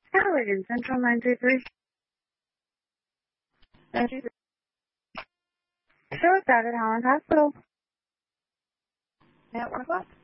Halligan Central 933. 933. Show us out at Holland Hospital. At 1 o'clock.